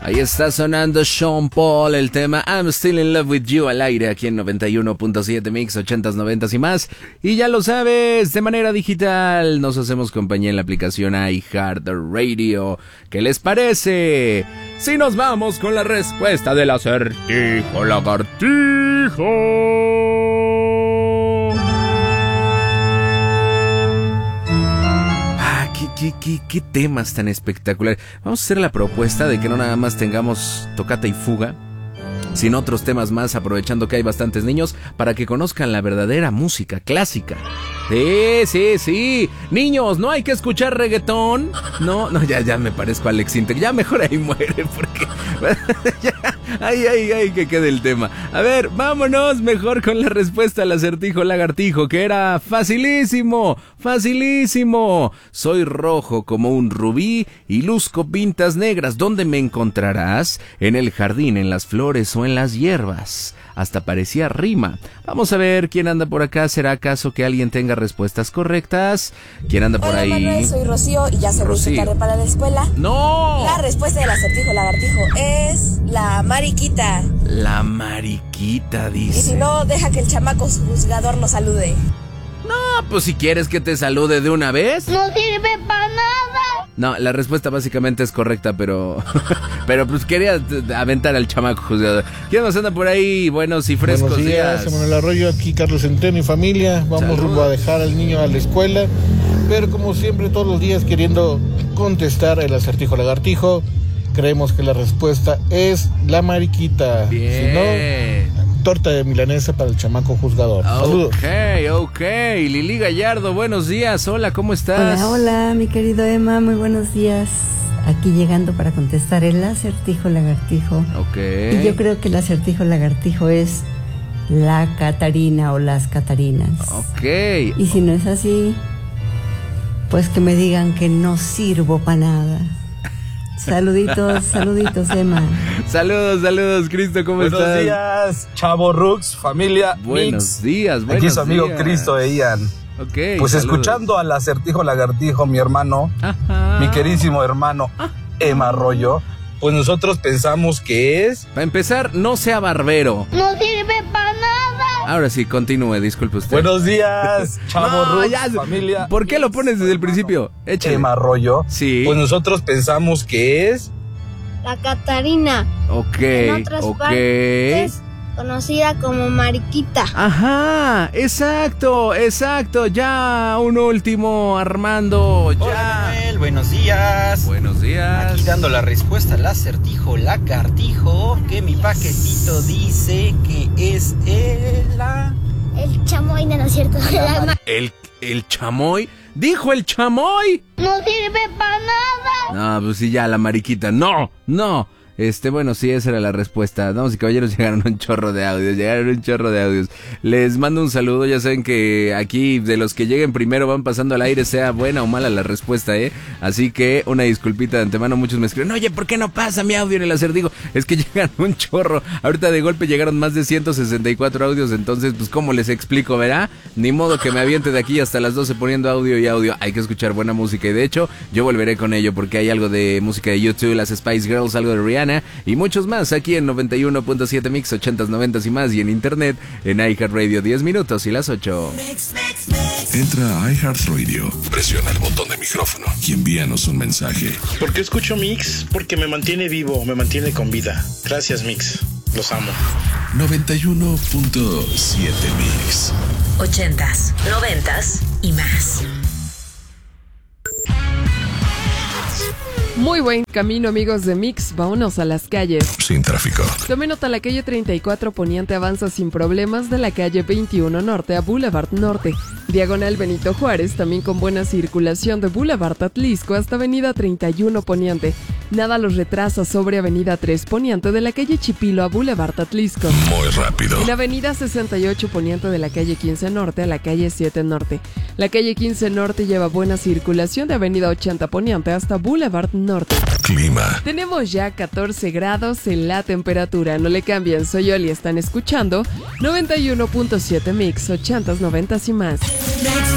Ahí está sonando Sean Paul, el tema I'm Still in Love with You al aire aquí en 91.7 Mix, 80s, 90s y más. Y ya lo sabes, de manera digital nos hacemos compañía en la aplicación iHeartRadio. ¿Qué les parece? Si nos vamos con la respuesta del acertijo lagartijo. ¿Qué temas tan espectaculares? Vamos a hacer la propuesta de que no nada más tengamos tocata y fuga, sino otros temas más, aprovechando que hay bastantes niños, para que conozcan la verdadera música clásica. Sí. Niños, no hay que escuchar reggaetón. No, ya me parezco a Alex Intec. Ya mejor ahí muere, porque... Ay, que quede el tema. A ver, vámonos mejor con la respuesta al acertijo lagartijo, que era facilísimo. Soy rojo como un rubí y luzco pintas negras. ¿Dónde me encontrarás? En el jardín, en las flores o en las hierbas. Hasta parecía rima. Vamos a ver quién anda por acá. ¿Será acaso que alguien tenga respuestas correctas? ¿Quién anda por ahí? Hola, Manuel, soy Rocío y ya se me hizo tarde para la escuela. ¡No! La respuesta del acertijo lagartijo es la mariquita. La mariquita, dice. Y si no, deja que el chamaco juzgador lo salude. No, pues si quieres que te salude de una vez. No sirve para nada. No, la respuesta básicamente es correcta, pero pues quería aventar al chamaco juzgador. ¿Quién más anda por ahí? Buenos y frescos Buenos días. Manuel Arroyo, aquí Carlos Centeno y familia. Vamos rumbo a dejar al niño a la escuela, pero como siempre todos los días queriendo contestar el acertijo lagartijo, creemos que la respuesta es la mariquita. Bien. Si no, torta de milanesa para el chamaco juzgador. Saludos. Ok. Lili Gallardo, buenos días. Hola, ¿cómo estás? Hola, mi querido Emma, muy buenos días. Aquí llegando para contestar el acertijo lagartijo. Ok. Y yo creo que el acertijo lagartijo es la Catarina o las Catarinas. Ok. Y si no es así, pues que me digan que no sirvo para nada. Saluditos, Emma. Saludos, Cristo, ¿cómo estás? Buenos días, Chavo Rux, familia. Buenos días. Aquí su amigo Cristo e Ian. Ok. Pues saludos. escuchando al acertijo lagartijo, mi hermano, mi queridísimo hermano Emma Arroyo, pues nosotros pensamos que es... Para empezar, no sea barbero. No sirve para nada. Ahora sí, continúe, disculpe usted. Buenos días, Chavo Rux, familia. ¿Por qué lo pones desde el principio? Échale. Emma Arroyo. Sí. Pues nosotros pensamos que es... La Catarina. Ok. En otras partes, conocida como mariquita. Ajá, exacto. Ya, un último, Armando. Ya. Hola, Manuel, buenos días. Buenos días. Aquí dando la respuesta al acertijo lagartijo, que mi paquetito dice que es El chamoy, no es cierto. El chamoy. ¿Dijo el chamoy? No sirve para nada. No, pues sí, ya, la mariquita. No. Bueno, sí, esa era la respuesta. Damas y caballeros, llegaron un chorro de audios. Les mando un saludo. Ya saben que aquí, de los que lleguen primero, van pasando al aire, sea buena o mala la respuesta, Así que, una disculpita de antemano. Muchos me escriben, oye, ¿por qué no pasa mi audio en el acertijo? Es que llegan un chorro. Ahorita de golpe llegaron más de 164 audios. Entonces, pues, ¿cómo les explico, verá? Ni modo que me aviente de aquí hasta las 12 poniendo audio y audio. Hay que escuchar buena música. Y de hecho, yo volveré con ello porque hay algo de música de YouTube, las Spice Girls, algo de Rihanna y muchos más aquí en 91.7 Mix, 80s, 90s y más, y en internet en iHeartRadio. 10 minutos y las 8. Entra a iHeartRadio, presiona el botón de micrófono y envíanos un mensaje. ¿Por qué escucho Mix? Porque me mantiene vivo, me mantiene con vida. Gracias, Mix. Los amo. 91.7 Mix. 80s, 90s y más. Muy buen camino, amigos de Mix. Vámonos a las calles. Sin tráfico. Tome nota, la calle 34 Poniente avanza sin problemas de la calle 21 Norte a Boulevard Norte. Diagonal Benito Juárez, también con buena circulación de Boulevard Atlisco hasta Avenida 31 Poniente. Nada los retrasa sobre Avenida 3 Poniente de la calle Chipilo a Boulevard Atlisco. Muy rápido. En Avenida 68 Poniente de la calle 15 Norte a la calle 7 Norte. La calle 15 Norte lleva buena circulación de Avenida 80 Poniente hasta Boulevard Norte. Clima. Tenemos ya 14 grados en la temperatura. No le cambien, soy Oli, están escuchando 91.7 Mix, 80s, 90s y más.